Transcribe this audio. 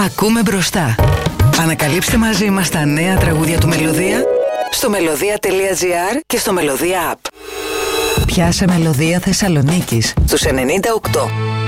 Ακούμε μπροστά. Ανακαλύψτε μαζί μας τα νέα τραγούδια του Μελωδία στο melodia.gr και στο Μελωδία App. Πιάσε Μελωδία Θεσσαλονίκης στους 98.